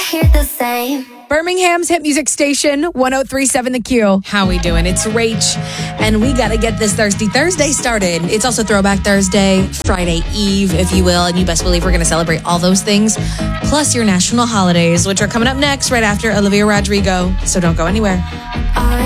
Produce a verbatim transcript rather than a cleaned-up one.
hear the same. Birmingham's hit music station, one oh three point seven The Q. How we doing? It's Rach, and we got to get this Thirsty Thursday started. It's also Throwback Thursday, Friday Eve, if you will, and you best believe we're going to celebrate all those things, plus your national holidays, which are coming up next right after Olivia Rodrigo. So don't go anywhere. I